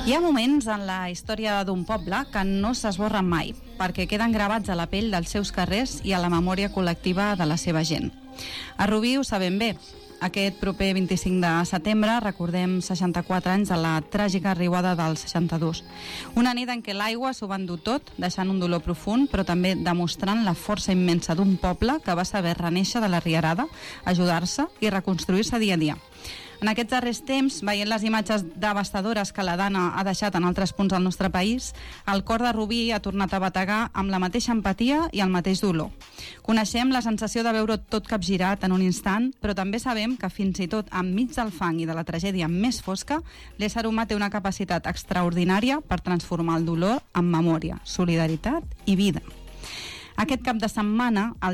Hi ha moments en la història d'un poble que no s'esborren mai, perquè queden gravats a la pell dels seus carrers i a la memòria col·lectiva de la seva gent. A Rubí ho sabem bé. Aquest proper 25 de setembre recordem 64 anys de la tràgica riuada del 62. Una nit en què l'aigua s'ho va endur tot, deixant un dolor profund, però també demostrant la força immensa d'un poble que va saber renéixer de la rierada, ajudar-se i reconstruir-se dia a dia. En aquests darrers temps, veient les imatges devastadores que la Dana ha deixat en altres punts del nostre país, el cor de Rubí ha tornat a bategar amb la mateixa empatia i el mateix dolor. Coneixem la sensació de veure tot capgirat en un instant, però també sabem que fins i tot enmig del fang i de la tragèdia més fosca, l'ésser humà té una capacitat extraordinària per transformar el dolor en memòria, solidaritat i vida. Aquest cap de setmana, el